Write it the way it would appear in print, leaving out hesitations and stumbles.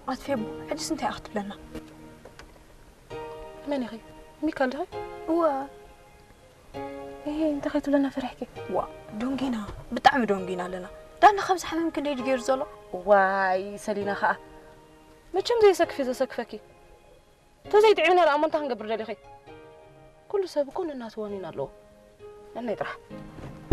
أطفي حجز أنت أخت لنا من يخي ميكال ده هو إيه أنت خيت لنا فرحكي وا دونجينا بتعمل دونجينا لنا دانا خمس حمام كن يجي يرزله واي سلينا خا ما كم زي سقفي زي سقفكي تزيد عينا الأمان تهنجبر لي خي كل سبب كل الناس وانين الله لأن يطرح